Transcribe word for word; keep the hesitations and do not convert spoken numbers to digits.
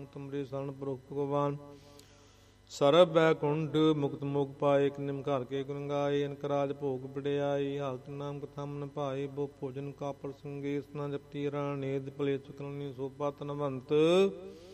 ਤੁਮਰੇ ਸਰਨ ਪ੍ਰੋਖ ਭਗਵਾਨ ਸਰਬ ਬੈਕੁੰਠ ਮੁਕਤ ਮੋਖ ਪਾਏ। ਇੱਕ ਨਿਮ ਘਰ ਕੇ ਗੁਣ ਗਾਏ ਅਨਕ ਰਾਜ ਭੋਗ ਵਡਿਆਈ। ਹਾਲਤ ਨਾਮ ਕਥਾ ਮਨ ਭਾਏ ਬੋ ਭੋਜਨ ਕਾ ਪ੍ਰਸੰਗੇ। ਸਨਾ ਜਪਤੀ ਰਾਣੇਦ ਭਲੇ ਚੁਕਲਨੀ ਸੋਭਾ ਤਨਵੰਤ